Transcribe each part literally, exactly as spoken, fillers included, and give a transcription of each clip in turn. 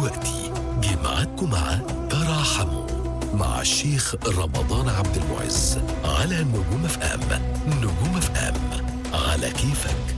دلوقتي جه ميعادكم مع تراحموا مع الشيخ رمضان عبد المعز على نجوم اف ام. نجوم اف ام على كيفك.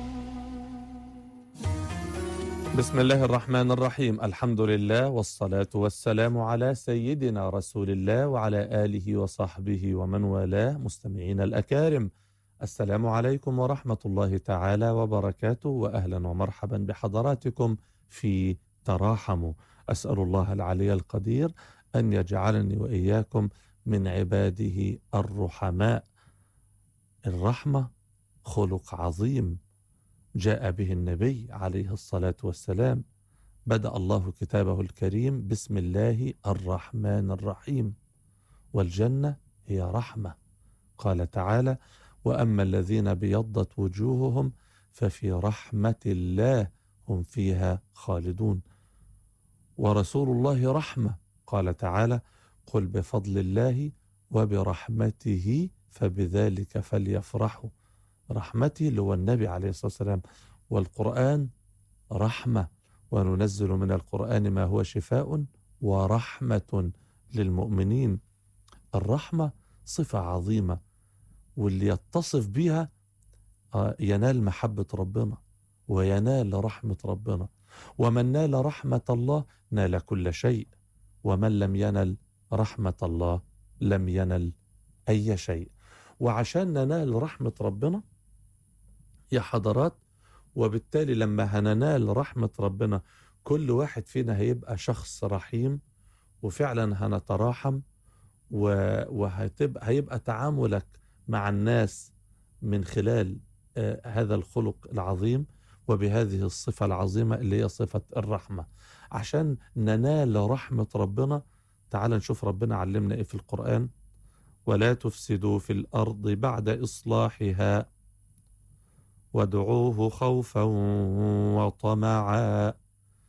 بسم الله الرحمن الرحيم. الحمد لله والصلاة والسلام على سيدنا رسول الله وعلى آله وصحبه ومن والاه. مستمعين الأكارم، السلام عليكم ورحمة الله تعالى وبركاته، وأهلا ومرحبا بحضراتكم في تراحموا. أسأل الله العلي القدير أن يجعلني وإياكم من عباده الرحماء. الرحمة خلق عظيم جاء به النبي عليه الصلاة والسلام. بدأ الله كتابه الكريم بسم الله الرحمن الرحيم، والجنة هي رحمة. قال تعالى: وأما الذين بيضت وجوههم ففي رحمة الله هم فيها خالدون. ورسول الله رحمة. قال تعالى: قل بفضل الله وبرحمته فبذلك فليفرحوا. رحمته اللي هو النبي عليه الصلاة والسلام. والقرآن رحمة، وننزل من القرآن ما هو شفاء ورحمة للمؤمنين. الرحمة صفة عظيمة، واللي يتصف بها ينال محبة ربنا وينال رحمة ربنا. ومن نال رحمة الله نال كل شيء، ومن لم ينل رحمة الله لم ينل أي شيء. وعشان ننال رحمة ربنا يا حضرات، وبالتالي لما هننال رحمة ربنا كل واحد فينا هيبقى شخص رحيم، وفعلا هنتراحم، وهتبقى هيبقى تعاملك مع الناس من خلال آه هذا الخلق العظيم وبهذه الصفة العظيمة اللي هي صفة الرحمة. عشان ننال رحمة ربنا تعال نشوف ربنا علمنا ايه في القرآن: ولا تفسدوا في الأرض بعد إصلاحها وادعوه خوفا وطمعا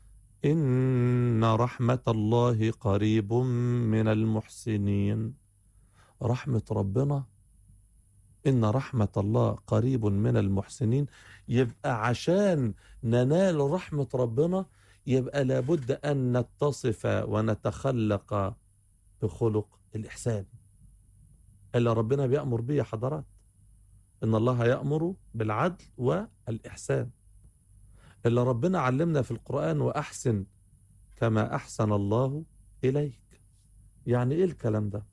إن رحمة الله قريب من المحسنين. رحمة ربنا، إن رحمة الله قريب من المحسنين. يبقى عشان ننال رحمة ربنا يبقى لابد أن نتصف ونتخلق بخلق الإحسان اللي ربنا بيأمر به يا حضرات. إن الله يأمر بالعدل والإحسان اللي ربنا علمنا في القرآن: وأحسن كما أحسن الله إليك. يعني إيه الكلام ده؟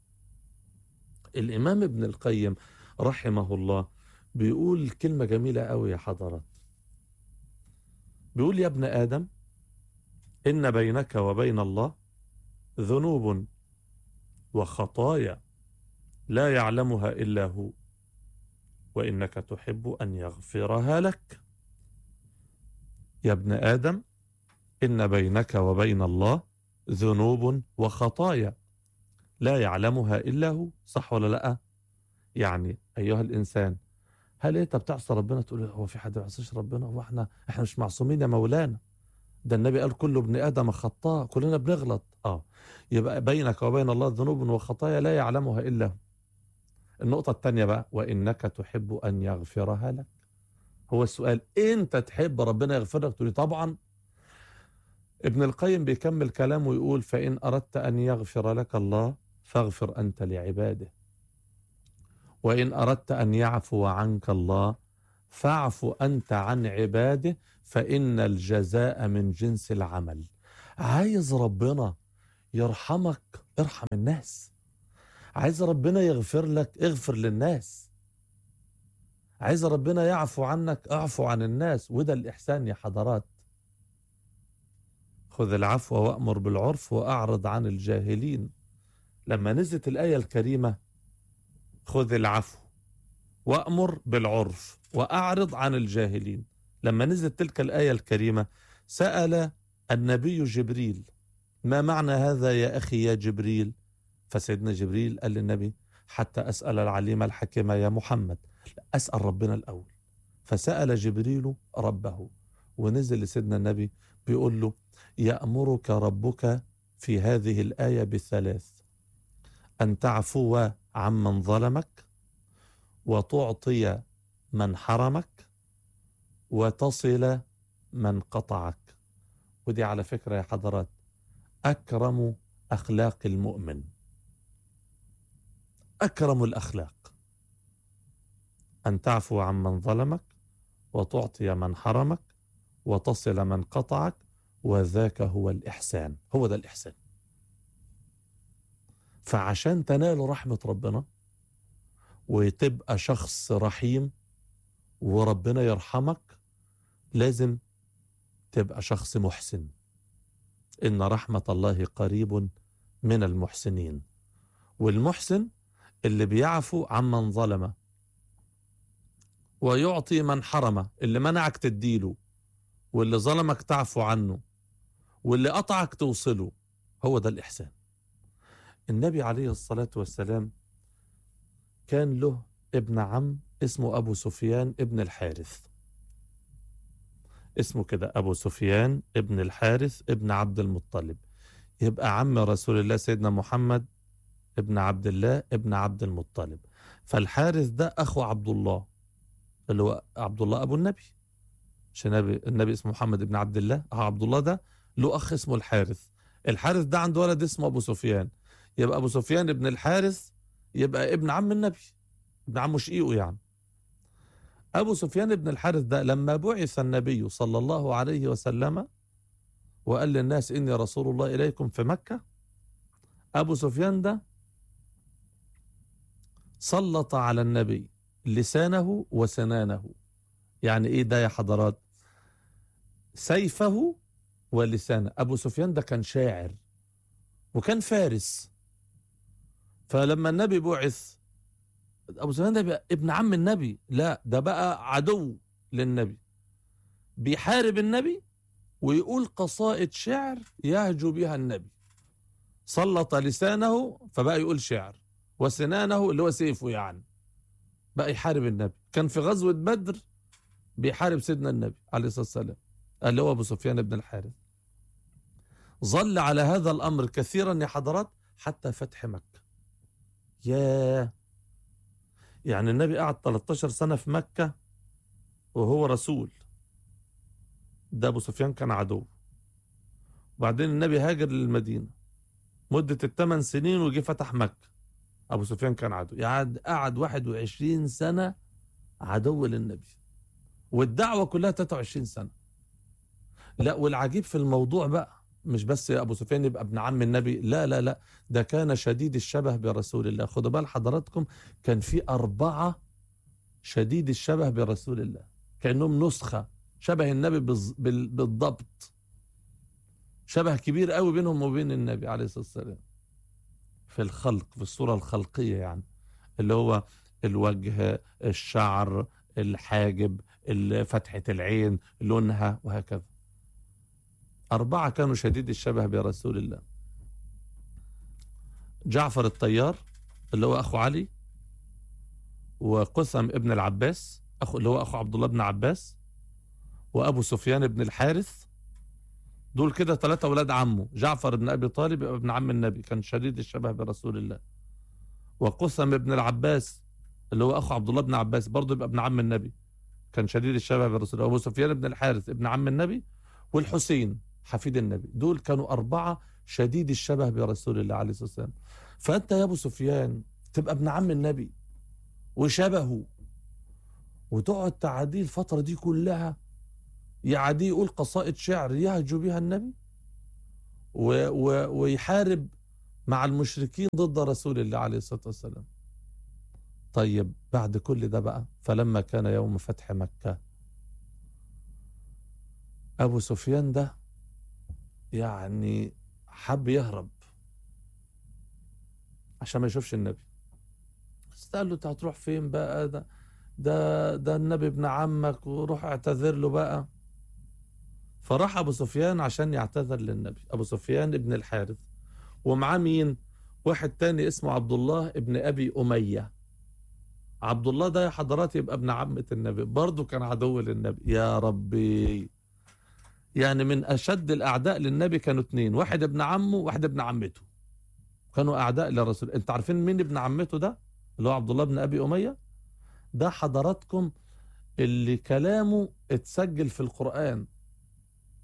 الإمام ابن القيم رحمه الله بيقول كلمة جميلة قوي يا حضرات. بيقول: يا ابن آدم إن بينك وبين الله ذنوب وخطايا لا يعلمها إلا هو، وإنك تحب أن يغفرها لك. يا ابن آدم إن بينك وبين الله ذنوب وخطايا لا يعلمها إلا هو. صح ولا لأ؟ يعني أيها الإنسان، هل أنت بتعصى ربنا؟ تقول هو في حد ما يعصيش ربنا؟ هو احنا احنا مش معصومين يا مولانا؟ ده النبي قال كل ابن آدم خطاء، كلنا بنغلط. اه يبقى بينك وبين الله ذنوب وخطايا لا يعلمها إلا هو. النقطة الثانية بقى: وإنك تحب أن يغفرها لك. هو السؤال: أنت تحب ربنا يغفر لك؟ تقولي طبعا. ابن القيم بيكمل كلامه ويقول: فإن أردت أن يغفر لك الله فاغفر أنت لعباده، وإن أردت أن يعفو عنك الله فاعف أنت عن عباده، فإن الجزاء من جنس العمل. عايز ربنا يرحمك ارحم الناس، عايز ربنا يغفر لك اغفر للناس، عايز ربنا يعفو عنك اعفو عن الناس. وده الإحسان يا حضرات. خذ العفو وأمر بالعرف وأعرض عن الجاهلين. لما نزلت الآية الكريمة خذ العفو وأمر بالعرف وأعرض عن الجاهلين، لما نزلت تلك الآية الكريمة سأل النبي جبريل: ما معنى هذا يا أخي يا جبريل؟ فسيدنا جبريل قال للنبي: حتى أسأل العليم الحكيم يا محمد، أسأل ربنا الأول. فسأل جبريل ربه، ونزل لسيدنا النبي بيقول له: يأمرك ربك في هذه الآية بالثلاث: أن تعفو عمن ظلمك، وتعطي من حرمك، وتصل من قطعك. ودي على فكرة يا حضرات أكرم أخلاق المؤمن، أكرم الأخلاق أن تعفو عمن ظلمك وتعطي من حرمك وتصل من قطعك، وذاك هو الإحسان. هو ده الإحسان. فعشان تنال رحمة ربنا وتبقى شخص رحيم وربنا يرحمك، لازم تبقى شخص محسن. إن رحمة الله قريب من المحسنين. والمحسن اللي بيعفو عمن ظلمه ويعطي من حرمه، اللي منعك تديله، واللي ظلمك تعفو عنه، واللي قطعك توصله. هو ده الإحسان. النبي عليه الصلاة والسلام كان له ابن عم اسمه أبو سفيان ابن الحارث، اسمه كده أبو سفيان ابن الحارث ابن عبد المطلب، يبقى عم رسول الله سيدنا محمد ابن عبد الله ابن عبد المطلب. فالحارث ده أخو عبد الله اللي هو عبد الله أبو النبي، عشان النبي, النبي اسمه محمد ابن عبد الله. أخو عبد الله ده له أخ اسمه الحارث. الحارث ده عنده ولد اسمه أبو سفيان، يبقى أبو سفيان ابن الحارث يبقى ابن عم النبي، ابن عمه شقيقه يعني. أبو سفيان ابن الحارث ده لما بعث النبي صلى الله عليه وسلم وقال للناس إني رسول الله إليكم في مكة، أبو سفيان ده سلط على النبي لسانه وسنانه. يعني إيه ده يا حضرات؟ سيفه ولسانه. أبو سفيان ده كان شاعر وكان فارس. فلما النبي بعث، أبو سفيان ده بقى ابن عم النبي، لا ده بقى عدو للنبي، بيحارب النبي ويقول قصائد شعر يهجو بها النبي. سلط لسانه فبقى يقول شعر، وسنانه اللي هو سيفه يعني بقى يحارب النبي. كان في غزوة بدر بيحارب سيدنا النبي عليه الصلاة والسلام، اللي هو أبو سفيان بن الحارث. ظل على هذا الأمر كثيرا يا حضرات حتى فتح مكة. ياه، يعني النبي قعد ثلاثة عشر سنة في مكة وهو رسول، ده أبو سفيان كان عدو. وبعدين النبي هاجر للمدينة مدة الثمان سنين وجي فتح مكة، أبو سفيان كان عدو. يعني قعد واحد وعشرين سنة عدو للنبي، والدعوة كلها ثلاثة وعشرين سنة. لا، والعجيب في الموضوع بقى مش بس أبو سفيان يبقى ابن عم النبي، لا لا لا، ده كان شديد الشبه برسول الله. خدوا بال حضراتكم، كان في أربعة شديد الشبه برسول الله، كأنهم نسخة شبه النبي بالضبط، شبه كبير قوي بينهم وبين النبي عليه الصلاة والسلام في الخلق، في الصورة الخلقية يعني، اللي هو الوجه، الشعر، الحاجب، فتحة العين، لونها، وهكذا. أربعة كانوا شديد الشبه برسول الله. جعفر الطيار اللي هو أخو علي، وقثم ابن العباس أخو اللي هو أخو عبد الله بن عباس، وأبو سفيان بن الحارث. دول كده ثلاثة أولاد عمه. جعفر بن أبي طالب ابن عم النبي كان شديد الشبه برسول الله، وقثم ابن العباس اللي هو أخو عبد الله بن عباس برضه يبقى ابن عم النبي، كان شديد الشبه برسول الله. وأبو سفيان بن الحارث ابن عم النبي، والحسين حفيد النبي. دول كانوا أربعة شديد الشبه برسول الله عليه الصلاة والسلام. فأنت يا أبو سفيان تبقى ابن عم النبي وشبهه، وتقعد تعاديه الفترة دي كلها، يعاديه يقول قصائد شعر يهجو بها النبي و و ويحارب مع المشركين ضد رسول الله عليه الصلاة والسلام. طيب بعد كل ده بقى، فلما كان يوم فتح مكة، أبو سفيان ده يعني حب يهرب عشان ما يشوفش النبي. بس قال له انت هتروح فين بقى؟ ده ده ده النبي ابن عمك، وروح اعتذر له بقى. فراح أبو سفيان عشان يعتذر للنبي، أبو سفيان ابن الحارث، ومعاه مين؟ واحد تاني اسمه عبد الله ابن أبي أمية. عبد الله ده يا حضرات يبقى ابن عمة النبي، برضه كان عدو للنبي. يا ربي، يعني من أشد الأعداء للنبي كانوا اتنين، واحد ابن عمه وواحد ابن عمته، كانوا أعداء للرسول. انت عارفين مين ابن عمته ده؟ اللي هو عبد الله بن أبي أمية. ده حضراتكم اللي كلامه اتسجل في القرآن،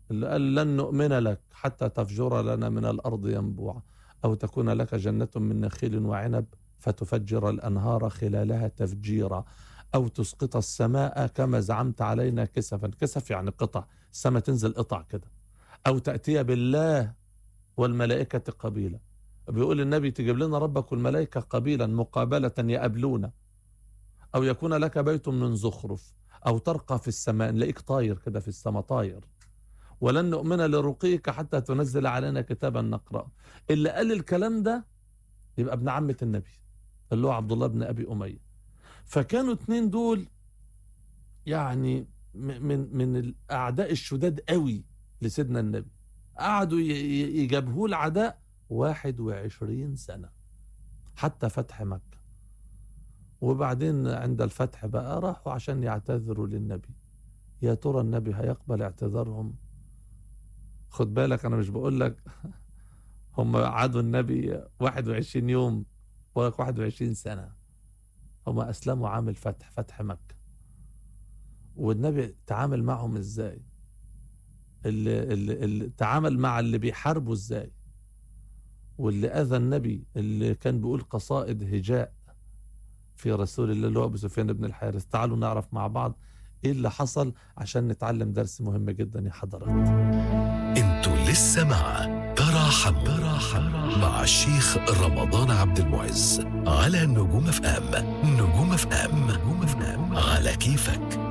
اللي قال لن نؤمن لك حتى تفجر لنا من الأرض ينبوعا أو تكون لك جنة من نخيل وعنب فتفجر الأنهار خلالها تفجيرا أو تسقط السماء كما زعمت علينا كسفا. كسف يعني قطع، السماء تنزل قطع كده. أو تأتي بالله والملائكة قبيلا. بيقول النبي تجيب لنا ربك والملائكة قبيلا مقابلة يقابلونا. أو يكون لك بيت من زخرف أو ترقى في السماء، نلاقيك طاير كده في السماء طاير. ولن نؤمن لرقيك حتى تنزل علينا كتابا نقرأ. اللي قال الكلام ده يبقى ابن عمة النبي اللي هو عبد الله بن أبي أمية. فكانوا اتنين دول يعني من من الأعداء الشداد قوي لسيدنا النبي. قعدوا يجابهوا العداء واحد وعشرين سنة حتى فتح مكة. وبعدين عند الفتح بقى راحوا عشان يعتذروا للنبي. يا ترى النبي هيقبل اعتذارهم؟ خد بالك أنا مش بقول لك هم عادوا النبي واحد وعشرين يوم ولا واحد وعشرين سنة. هم أسلموا عام الفتح، فتح مكة. والنبي تعامل معهم إزاي؟ اللي, اللي, اللي تعامل مع اللي بيحاربوا إزاي؟ واللي أذى النبي اللي كان بيقول قصائد هجاء في رسول الله اللي هو أبو سفيان بن الحارث. تعالوا نعرف مع بعض إيه اللي حصل عشان نتعلم درس مهم جدا يا حضرات. انتوا لسه مع تراحم تراحم مع الشيخ رمضان عبد المعز على نجوم اف ام. نجوم اف ام على كيفك.